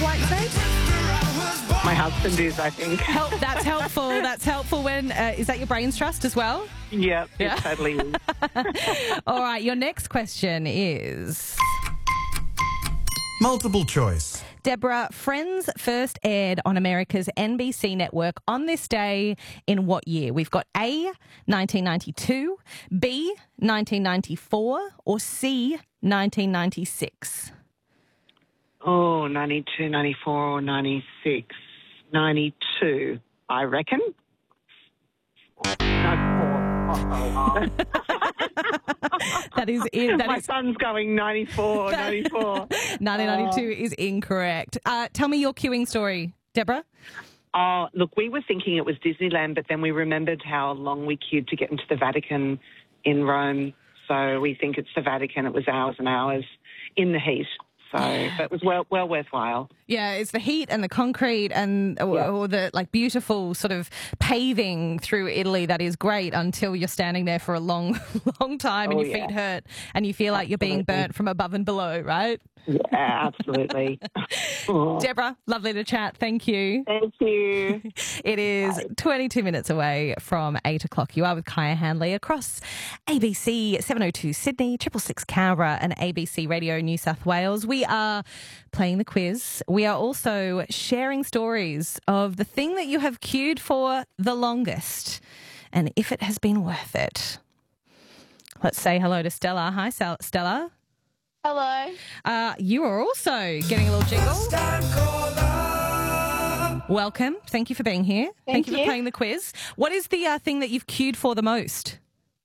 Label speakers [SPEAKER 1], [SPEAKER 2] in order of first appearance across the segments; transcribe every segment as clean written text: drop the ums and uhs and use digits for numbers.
[SPEAKER 1] white snake?
[SPEAKER 2] My husband is, I think.
[SPEAKER 1] That's helpful. That's helpful. When is that your brain's trust as well?
[SPEAKER 2] Yeah,
[SPEAKER 1] Yeah.
[SPEAKER 2] it totally is.
[SPEAKER 1] All right, your next question is...
[SPEAKER 3] Multiple choice.
[SPEAKER 1] Deborah, Friends first aired on America's NBC network on this day in what year? We've got A, 1992, B, 1994, or C, 1996.
[SPEAKER 2] Oh, 92, 94, or 96. 92, I reckon.
[SPEAKER 1] That is it.
[SPEAKER 2] My son's going 94, 94.
[SPEAKER 1] 1992 is incorrect. Tell me your queuing story, Deborah.
[SPEAKER 2] Oh, look, we were thinking it was Disneyland, but then we remembered how long we queued to get into the Vatican in Rome. So we think it's the Vatican. It was hours and hours in the heat. So it was well worthwhile.
[SPEAKER 1] Yeah, it's the heat and the concrete and or the like beautiful sort of paving through Italy that is great until you're standing there for a long time and your feet hurt and you feel like you're being burnt from above and below, right?
[SPEAKER 2] Yeah, absolutely.
[SPEAKER 1] Deborah, lovely to chat. Thank you.
[SPEAKER 2] Thank you.
[SPEAKER 1] It is 22 minutes away from 8 o'clock. You are with Kaya Hanley across ABC 702 Sydney, 666 Canberra and ABC Radio New South Wales. We are playing the quiz. We are also sharing stories of the thing that you have queued for the longest and if it has been worth it. Let's say hello to Stella. Hi, Stella.
[SPEAKER 4] Hello.
[SPEAKER 1] You are also getting a little jingle. Welcome. Thank you for being here. Thank you for playing the quiz. What is the thing that you've queued for the most?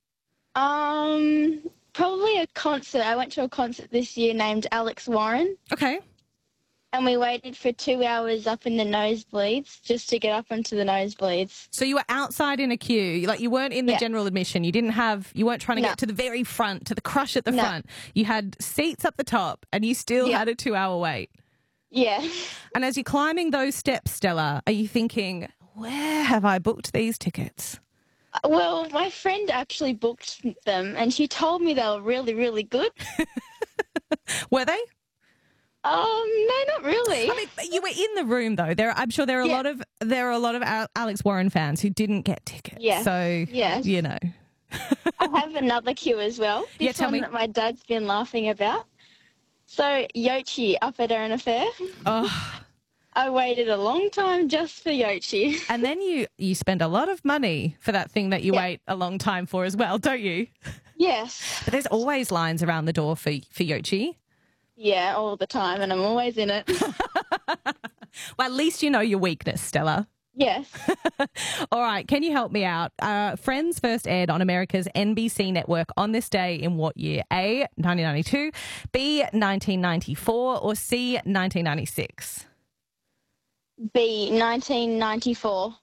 [SPEAKER 4] Probably a concert. I went to a concert this year named Alex Warren.
[SPEAKER 1] Okay.
[SPEAKER 4] And we waited for 2 hours up in the nosebleeds just to get up into the nosebleeds.
[SPEAKER 1] So you were outside in a queue, like you weren't in the general admission. You weren't trying to get to the very front, to the crush at the front. You had seats up the top and you still had a 2 hour wait.
[SPEAKER 4] Yeah.
[SPEAKER 1] And as you're climbing those steps, Stella, are you thinking, where have I booked these tickets?
[SPEAKER 4] Well, my friend actually booked them and she told me they were really, really good.
[SPEAKER 1] Were they?
[SPEAKER 4] No, not really.
[SPEAKER 1] I mean, you were in the room though. I'm sure there are a lot of Alex Warren fans who didn't get tickets. Yeah. So you know.
[SPEAKER 4] I have another queue as well. This
[SPEAKER 1] tell
[SPEAKER 4] one
[SPEAKER 1] me.
[SPEAKER 4] that my dad's been laughing about. So Yochi up at Erin Affair.
[SPEAKER 1] Oh.
[SPEAKER 4] I waited a long time just for Yochi.
[SPEAKER 1] And then you spend a lot of money for that thing that you wait a long time for as well, don't you?
[SPEAKER 4] Yes.
[SPEAKER 1] But there's always lines around the door for Yochi.
[SPEAKER 4] Yeah, all the time, and I'm always in it.
[SPEAKER 1] Well, at least you know your weakness, Stella.
[SPEAKER 4] Yes.
[SPEAKER 1] All right, can you help me out? Friends first aired on America's NBC network on this day in what year? A, 1992, B, 1994, or C, 1996?
[SPEAKER 4] B, 1994.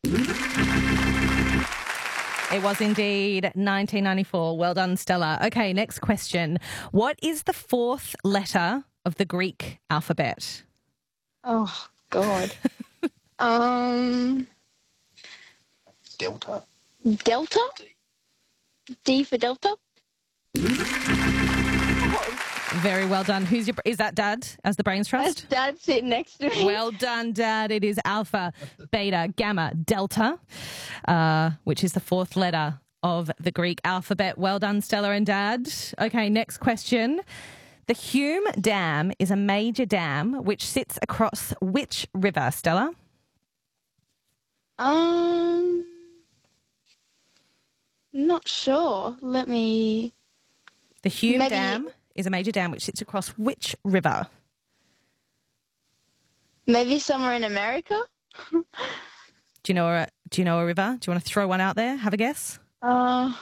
[SPEAKER 1] It was indeed 1994. Well done, Stella. Okay, next question. What is the fourth letter of the Greek alphabet?
[SPEAKER 4] Oh, God.
[SPEAKER 5] Delta.
[SPEAKER 4] Delta? D for Delta?
[SPEAKER 1] Very well done. Is that Dad as the brains trust?
[SPEAKER 4] That's Dad sitting next to me.
[SPEAKER 1] Well done, Dad. It is Alpha, Beta, Gamma, Delta, which is the fourth letter of the Greek alphabet. Well done, Stella and Dad. Okay, next question. The Hume Dam is a major dam which sits across which river, Stella?
[SPEAKER 4] Not sure. The
[SPEAKER 1] Hume Dam is a major dam which sits across which river?
[SPEAKER 4] Maybe somewhere in America?
[SPEAKER 1] Do you know a river? Do you want to throw one out there? Have a guess?
[SPEAKER 4] I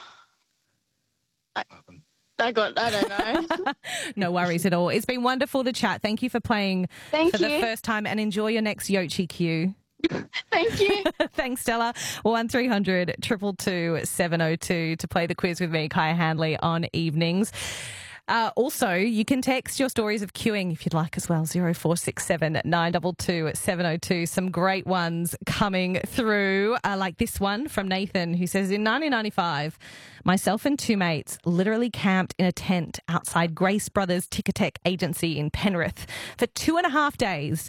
[SPEAKER 4] don't know.
[SPEAKER 1] No worries at all. It's been wonderful to chat. Thank you for playing
[SPEAKER 4] Thank
[SPEAKER 1] for
[SPEAKER 4] you.
[SPEAKER 1] the first time and enjoy your next Yochi queue.
[SPEAKER 4] Thank you.
[SPEAKER 1] Thanks, Stella. 1300 222 702 to play the quiz with me, Kaya Handley, on evenings. Also, you can text your stories of queuing if you'd like as well, 0467 922 702. Some great ones coming through, like this one from Nathan, who says, in 1995, myself and two mates literally camped in a tent outside Grace Brothers Ticketek agency in Penrith for 2.5 days